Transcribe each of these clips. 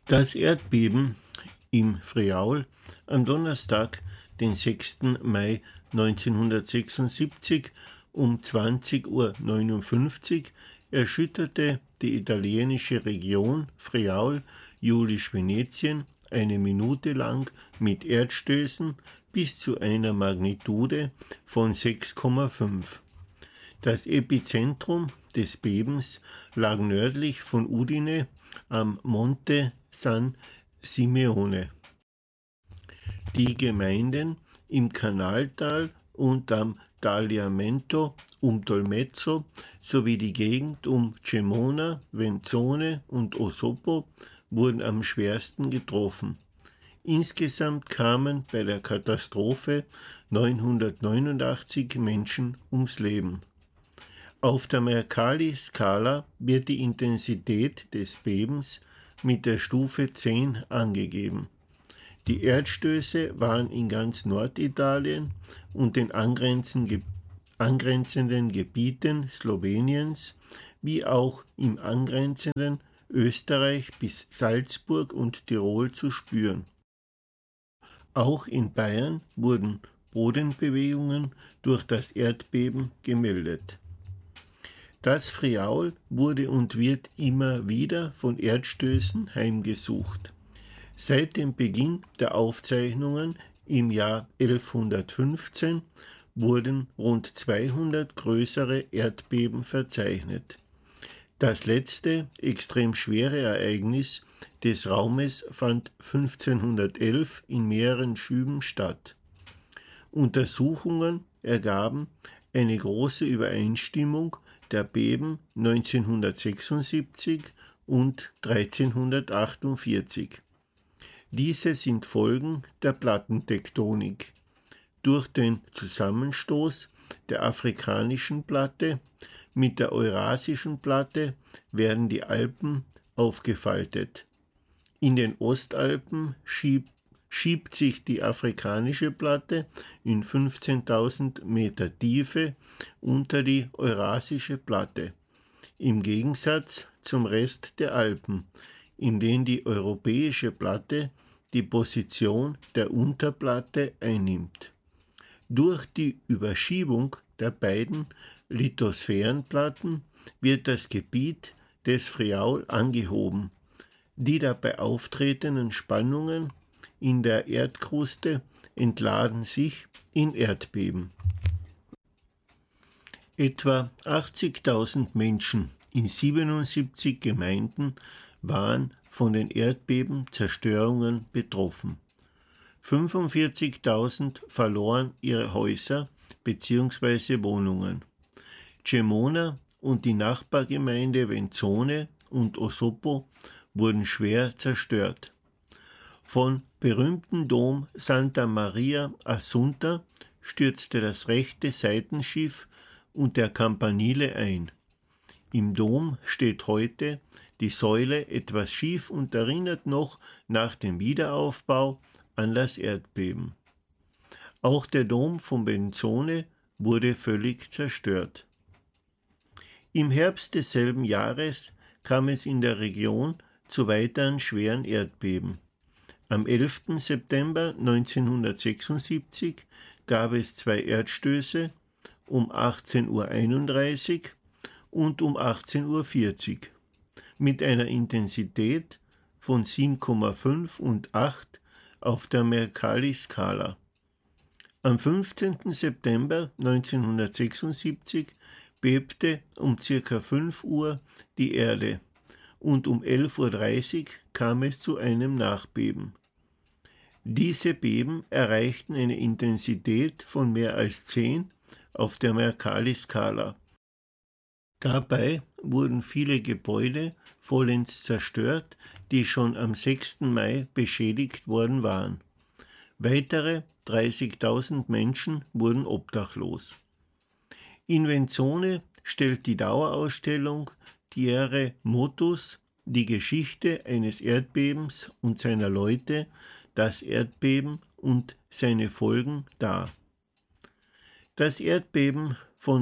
Das Erdbeben im Friaul am Donnerstag, den 6. Mai 1976 um 20:59 Uhr erschütterte die italienische Region Friaul-Julisch-Venetien eine Minute lang mit Erdstößen bis zu einer Magnitude von 6,5. Das Epizentrum des Bebens lag nördlich von Udine am Monte San Simeone. Die Gemeinden im Kanaltal und am Tagliamento um Tolmezzo sowie die Gegend um Cremona, Venzone und Osopo wurden am schwersten getroffen. Insgesamt kamen bei der Katastrophe 989 Menschen ums Leben. Auf der Mercalli-Skala wird die Intensität des Bebens mit der Stufe 10 angegeben. Die Erdstöße waren in ganz Norditalien und den angrenzenden Gebieten Sloweniens wie auch im angrenzenden Österreich bis Salzburg und Tirol zu spüren. Auch in Bayern wurden Bodenbewegungen durch das Erdbeben gemeldet. Das Friaul wurde und wird immer wieder von Erdstößen heimgesucht. Seit dem Beginn der Aufzeichnungen im Jahr 1115 wurden rund 200 größere Erdbeben verzeichnet. Das letzte extrem schwere Ereignis des Raumes fand 1511 in mehreren Schüben statt. Untersuchungen ergaben eine große Übereinstimmung der Beben 1976 und 1348. Diese sind Folgen der Plattentektonik. Durch den Zusammenstoß der afrikanischen Platte mit der eurasischen Platte werden die Alpen aufgefaltet. In den Ostalpen schiebt sich die afrikanische Platte in 15.000 Meter Tiefe unter die eurasische Platte, im Gegensatz zum Rest der Alpen, in denen die europäische Platte die Position der Unterplatte einnimmt. Durch die Überschiebung der beiden Lithosphärenplatten wird das Gebiet des Friaul angehoben. Die dabei auftretenden Spannungen in der Erdkruste entladen sich in Erdbeben. Etwa 80.000 Menschen in 77 Gemeinden waren von den Erdbebenzerstörungen betroffen. 45.000 verloren ihre Häuser bzw. Wohnungen. Cremona und die Nachbargemeinde Venzone und Osopo wurden schwer zerstört. Vom berühmten Dom Santa Maria Assunta stürzte das rechte Seitenschiff und der Campanile ein. Im Dom steht heute die Säule etwas schief und erinnert noch nach dem Wiederaufbau an das Erdbeben. Auch der Dom von Venzone wurde völlig zerstört. Im Herbst desselben Jahres kam es in der Region zu weiteren schweren Erdbeben. Am 11. September 1976 gab es 2 Erdstöße um 18:31 Uhr und um 18:40 Uhr mit einer Intensität von 7,5 und 8 auf der Mercalli-Skala. Am 15. September 1976 bebte um ca. 5 Uhr die Erde und um 11:30 Uhr kam es zu einem Nachbeben. Diese Beben erreichten eine Intensität von mehr als 10 auf der Mercalli-Skala. Dabei wurden viele Gebäude vollends zerstört, die schon am 6. Mai beschädigt worden waren. Weitere 30.000 Menschen wurden obdachlos. In Venzone stellt die Dauerausstellung Terre Motus die Geschichte eines Erdbebens und seiner Leute, das Erdbeben und seine Folgen dar. Das Erdbeben von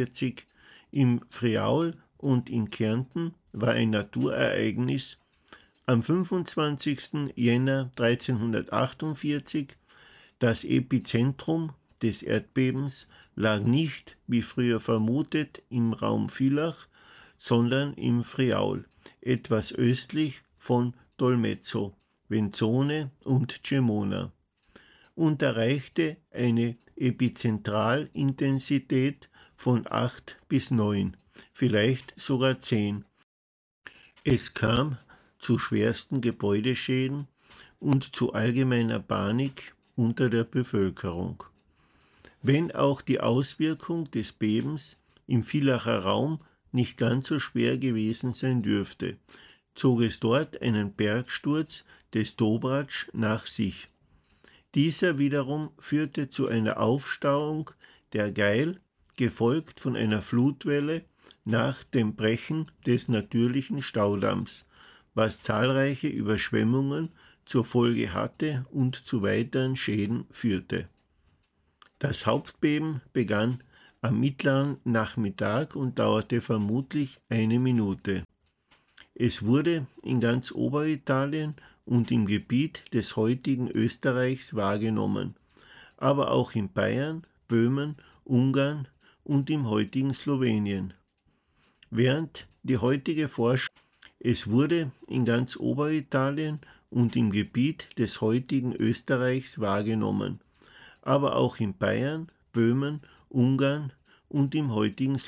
1348 im Friaul und in Kärnten war ein Naturereignis, Am 25. Jänner 1348, das Epizentrum des Erdbebens lag nicht, wie früher vermutet, im Raum Villach, sondern im Friaul, etwas östlich von Dolmezzo, Venzone und Cremona, und erreichte eine Epizentralintensität von 8 bis 9, vielleicht sogar 10. Es kam zu schwersten Gebäudeschäden und zu allgemeiner Panik unter der Bevölkerung. Wenn auch die Auswirkung des Bebens im Villacher Raum nicht ganz so schwer gewesen sein dürfte, zog es dort einen Bergsturz des Dobratsch nach sich. Dieser wiederum führte zu einer Aufstauung der Gail, gefolgt von einer Flutwelle nach dem Brechen des natürlichen Staudamms, was zahlreiche Überschwemmungen zur Folge hatte und zu weiteren Schäden führte. Das Hauptbeben begann am mittleren Nachmittag und dauerte vermutlich eine Minute. Es wurde in ganz Oberitalien und im Gebiet des heutigen Österreichs wahrgenommen, aber auch in Bayern, Böhmen, Ungarn und im heutigen Slowenien. Während die heutige Forschung Es wurde in ganz Oberitalien und im Gebiet des heutigen Österreichs wahrgenommen, aber auch in Bayern, Böhmen, Ungarn und im heutigen